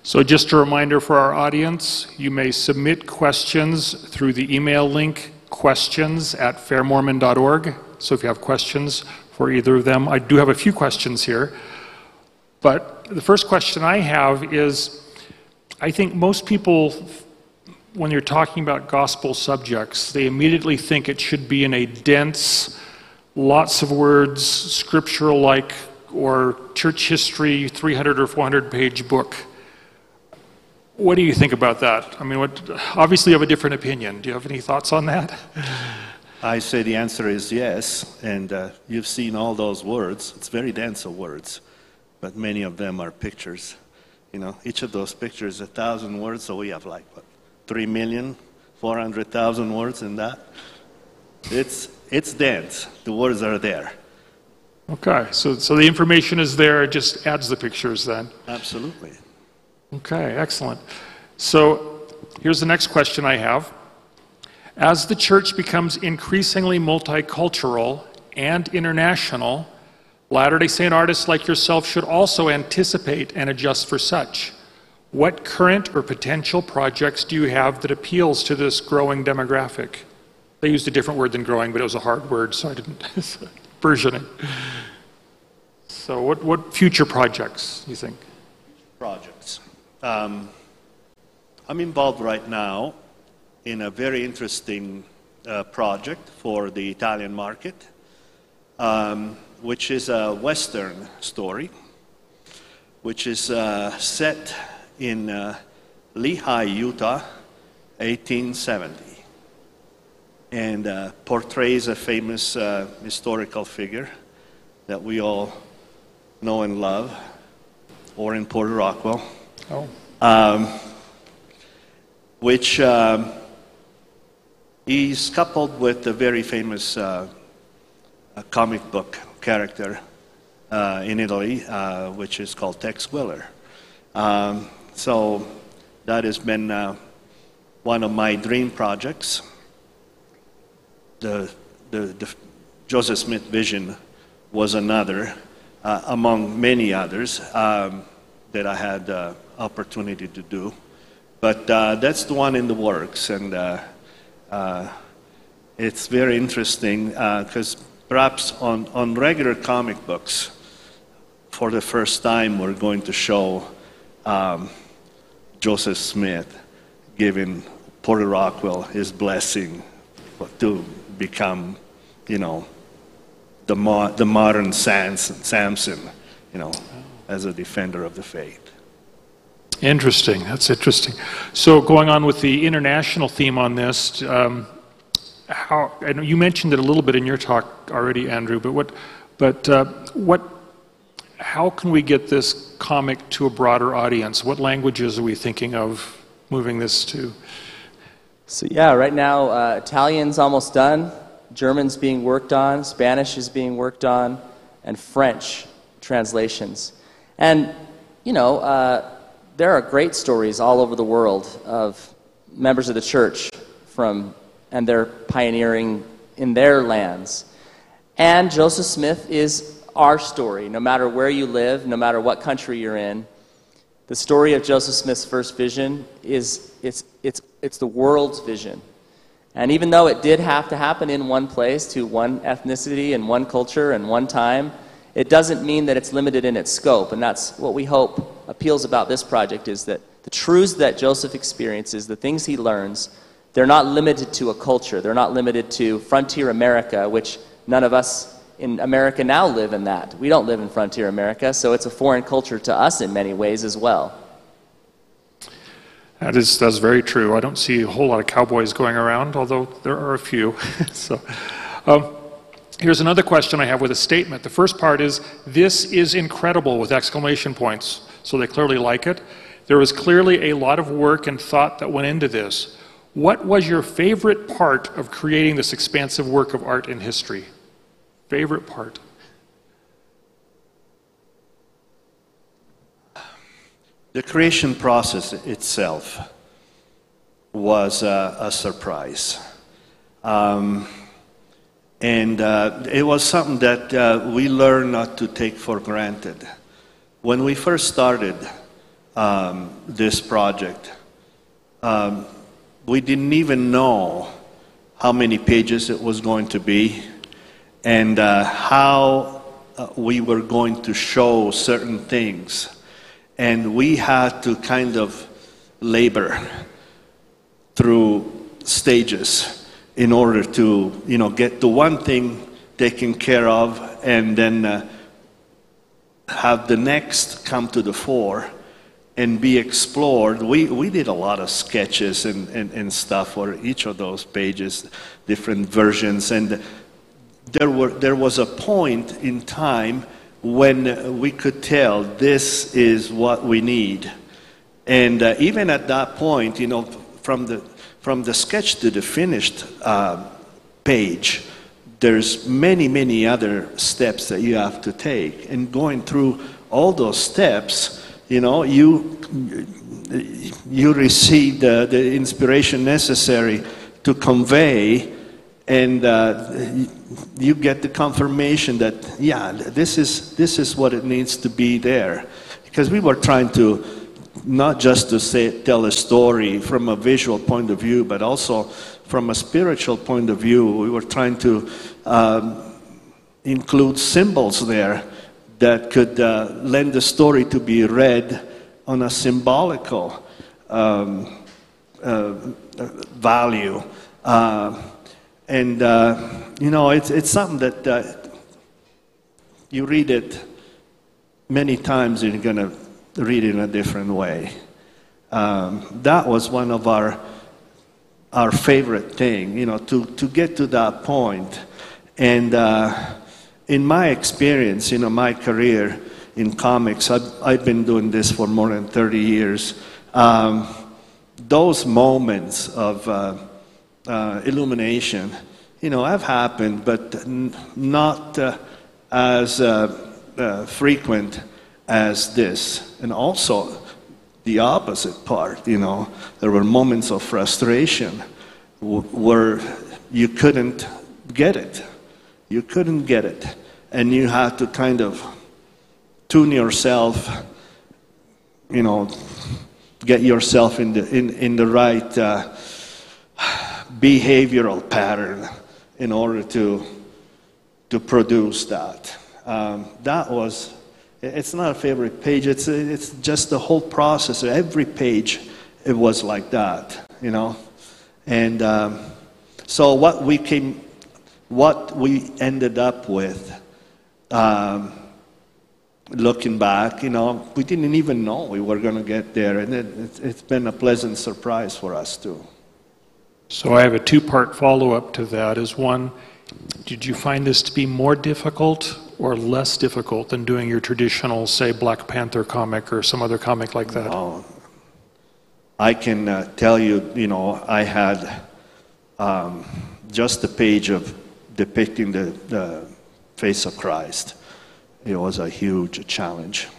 So just a reminder for our audience, you may submit questions through the email link questions@fairmormon.org. So if you have questions for either of them, I do have a few questions here. But the first question I have is, I think most people, when you're talking about gospel subjects, they immediately think it should be in a dense, lots of words, scriptural-like, or church history, 300 or 400-page book. What do you think about that? I mean, obviously you have a different opinion. Do you have any thoughts on that? I say the answer is yes, and you've seen all those words. It's very dense of words, but many of them are pictures. You know, each of those pictures is 1,000 words, so we have like, what, 3,400,000 words in that? It's dense. The words are there. Okay, so the information is there, it just adds the pictures then? Absolutely. Okay, excellent. So here's the next question I have. As the church becomes increasingly multicultural and international, Latter-day Saint artists like yourself should also anticipate and adjust for such. What current or potential projects do you have that appeals to this growing demographic? They used a different word than growing, but it was a hard word, so I didn't version it. So what future projects do you think? Projects. I'm involved right now in a very interesting project for the Italian market, which is a Western story, which is set in Lehi, Utah, 1870, and portrays a famous historical figure that we all know and love, or in Porter Rockwell, which is coupled with a very famous comic book character in Italy, which is called Tex Willer. So that has been one of my dream projects. The Joseph Smith vision was another, among many others that I had opportunity to do. But that's the one in the works, and it's very interesting because perhaps on regular comic books, for the first time, we're going to show Joseph Smith giving Porter Rockwell his blessing to become, you know, the modern Samson, you know, as a defender of the faith. Interesting. That's interesting. So going on with the international theme on this, I know you mentioned it a little bit in your talk already, Andrew, but how can we get this comic to a broader audience? What languages are we thinking of moving this to? So yeah, right now Italian's almost done, German's being worked on, Spanish is being worked on, and French translations. And, you know, there are great stories all over the world of members of the church and they're pioneering in their lands. And Joseph Smith is our story, no matter where you live, no matter what country you're in. The story of Joseph Smith's first vision is it's the world's vision. And even though it did have to happen in one place, to one ethnicity and one culture and one time, it doesn't mean that it's limited in its scope. And that's what we hope appeals about this project, is that the truths that Joseph experiences, the things he learns, they're not limited to a culture. They're not limited to frontier America, which none of us in America now live in that. We don't live in frontier America, so it's a foreign culture to us in many ways as well. That's very true. I don't see a whole lot of cowboys going around, although there are a few. So, here's another question I have with a statement. The first part is, "This is incredible," with exclamation points. So they clearly like it. There was clearly a lot of work and thought that went into this. What was your favorite part of creating this expansive work of art and history? Favorite part? The creation process itself was a surprise. And it was something that we learned not to take for granted. When we first started, this project. We didn't even know how many pages it was going to be and how we were going to show certain things. And we had to kind of labor through stages in order to, get the one thing taken care of and then have the next come to the fore and be explored. We did a lot of sketches and stuff for each of those pages, different versions, and there was a point in time when we could tell this is what we need. And even at that point, from the sketch to the finished page, there's many other steps that you have to take. And going through all those steps, you receive the inspiration necessary to convey, and you get the confirmation that, this is what it needs to be there. Because we were trying to, not just to tell a story from a visual point of view, but also from a spiritual point of view. We were trying to include symbols there that could lend the story to be read on a symbolical value. It's something that you read it many times and you're going to read it in a different way. That was one of our favorite thing, to get to that point. And in my experience, my career in comics, I've been doing this for more than 30 years. Those moments of illumination, have happened, but not as frequent as this. And also the opposite part, there were moments of frustration where you couldn't get it. You couldn't get it. And you had to kind of tune yourself, get yourself in the right behavioral pattern in order to produce that. It's not a favorite page, it's just the whole process. Every page, it was like that, And so what we ended up with, looking back, we didn't even know we were going to get there, and it's been a pleasant surprise for us too. So I have a two-part follow-up to that. Is one, did you find this to be more difficult or less difficult than doing your traditional, say, Black Panther comic or some other comic like that? Oh, I can tell you, I had just a page of depicting the face of Christ. It was a huge challenge.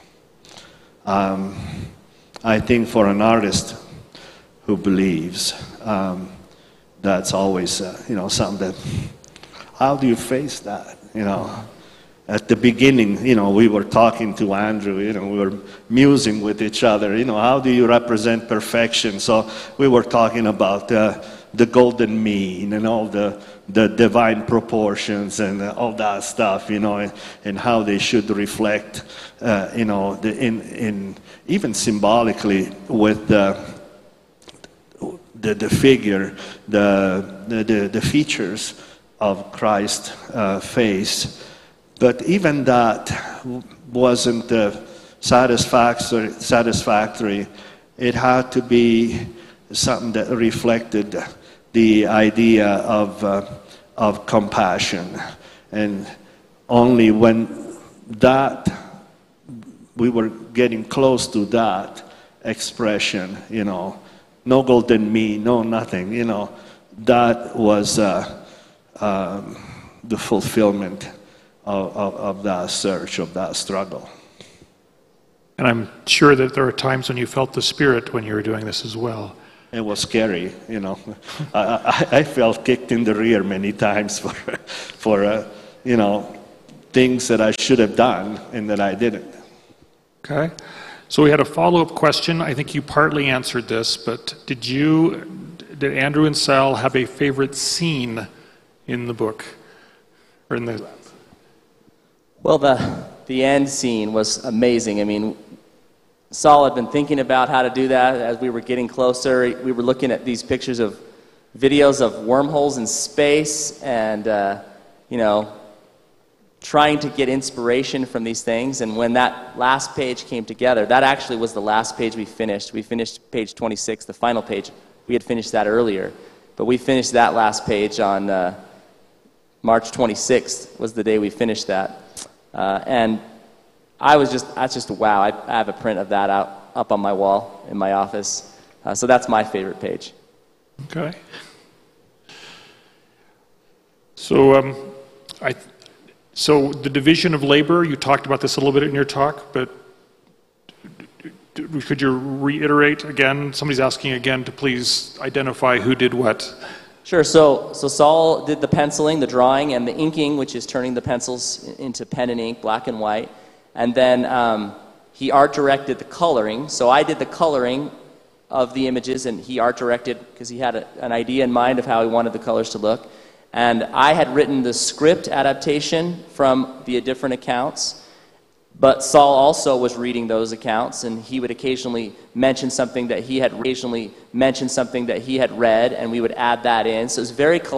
I think for an artist who believes, that's always, something that, how do you face that, At the beginning, we were talking to Andrew, we were musing with each other, how do you represent perfection? So we were talking about the golden mean and all the divine proportions and all that stuff, and how they should reflect, even symbolically with the figure, the features of Christ's face. But even that wasn't satisfactory. It had to be something that reflected the idea of compassion. And only when we were getting close to that expression, no golden mean, no nothing, that was the fulfillment of that search, of that struggle. And I'm sure that there are times when you felt the Spirit when you were doing this as well. It was scary, I felt kicked in the rear many times for things that I should have done and that I didn't. Okay. So we had a follow-up question. I think you partly answered this, but did Andrew and Sal have a favorite scene in the book? Or in the... Well, the end scene was amazing. I mean, Saul had been thinking about how to do that as we were getting closer. We were looking at these pictures of videos of wormholes in space and, trying to get inspiration from these things. And when that last page came together, that actually was the last page we finished. We finished page 26, the final page. We had finished that earlier. But we finished that last page on March 26th was the day we finished that. And that's just wow. I have a print of that up on my wall in my office. So that's my favorite page. Okay. So, so the division of labor, you talked about this a little bit in your talk, but could you reiterate again? Somebody's asking again to please identify who did what. Sure. So Saul did the penciling, the drawing, and the inking, which is turning the pencils into pen and ink, black and white. And then he art directed the coloring. So I did the coloring of the images, and he art directed because he had an idea in mind of how he wanted the colors to look. And I had written the script adaptation from the different accounts, but Saul also was reading those accounts, and he would occasionally mention something that he had read, and we would add that in. So it was very